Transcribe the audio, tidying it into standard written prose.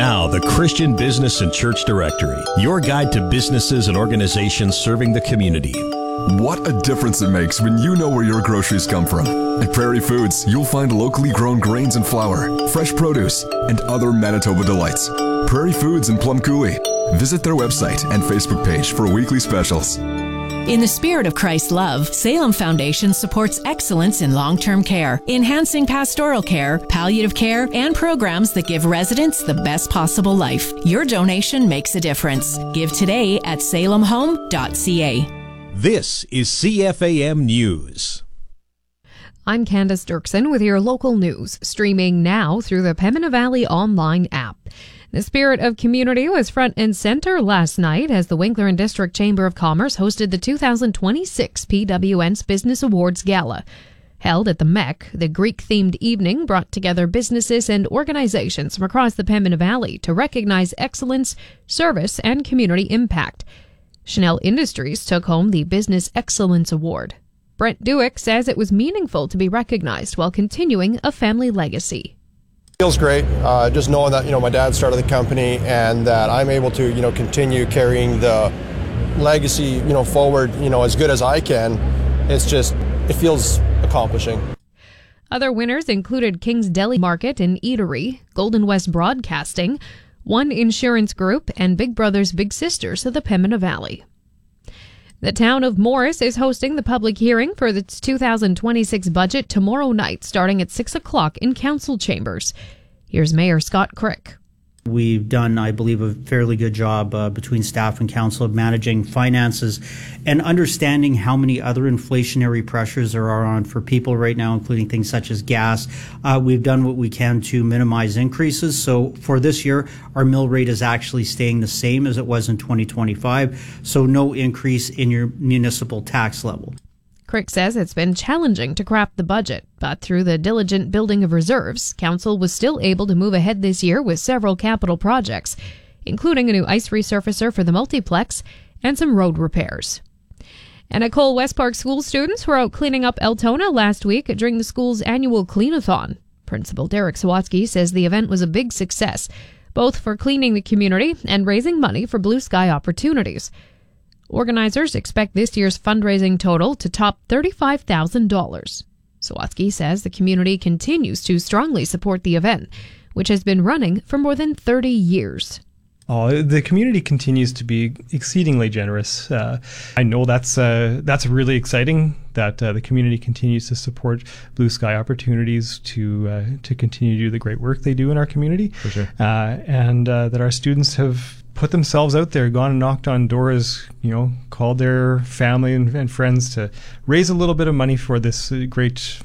Now, the Christian Business and Church Directory, your guide to businesses and organizations serving the community. What a difference it makes when you know where your groceries come from. At Prairie Foods, you'll find locally grown grains and flour, fresh produce, and other Manitoba delights. Prairie Foods in Plum Coulee. Visit their website and Facebook page for weekly specials. In the spirit of Christ's love, Salem Foundation supports excellence in long-term care, enhancing pastoral care, palliative care, and programs that give residents the best possible life. Your donation makes a difference. Give today at salemhome.ca. This is CFAM News. I'm Candace Dirksen with your local news, streaming now through the Pembina Valley online app. The spirit of community was front and center last night as the Winkler and District Chamber of Commerce hosted the 2026 PWN's Business Awards Gala. Held at the MEC, the Greek-themed evening brought together businesses and organizations from across the Pembina Valley to recognize excellence, service, and community impact. Chanel Industries took home the Business Excellence Award. Brent Dewick says it was meaningful to be recognized while continuing a family legacy. Feels great, just knowing that my dad started the company and that I'm able to continue carrying the legacy forward as good as I can. It feels accomplishing. Other winners included King's Deli Market and Eatery, Golden West Broadcasting, One Insurance Group, and Big Brothers Big Sisters of the Pembina Valley. The town of Morris is hosting the public hearing for its 2026 budget tomorrow night, starting at 6 o'clock in council chambers. Here's Mayor Scott Crick. We've done, I believe, a fairly good job between staff and council of managing finances and understanding how many other inflationary pressures there are on for people right now, including things such as gas. We've done what we can to minimize increases. So for this year, our mill rate is actually staying the same as it was in 2025. So no increase in your municipal tax level. Crick says it's been challenging to craft the budget, but through the diligent building of reserves, Council was still able to move ahead this year with several capital projects, including a new ice resurfacer for the multiplex and some road repairs. And at Cole West Park, school students were out cleaning up Altona last week during the school's annual clean-a-thon. Principal Derek Sawatsky says the event was a big success, both for cleaning the community and raising money for blue sky opportunities. Organizers expect this year's fundraising total to top $35,000. Sawatsky says the community continues to strongly support the event, which has been running for more than 30 years. The community continues to be exceedingly generous. I know that's really exciting that the community continues to support blue sky opportunities to continue to do the great work they do in our community. For sure. And that our students have put themselves out there, gone and knocked on doors, called their family and friends to raise a little bit of money for this great